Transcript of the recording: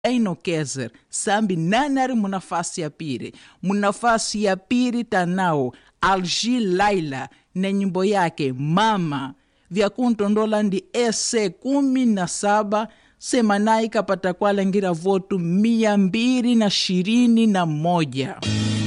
Zaino Kezer sambi nanari munafasi ya piri tanao Algi Laila na nyimbo yake Mama vya kuntondola ndi ese 17 semanai kapata kwa lengira votu 221.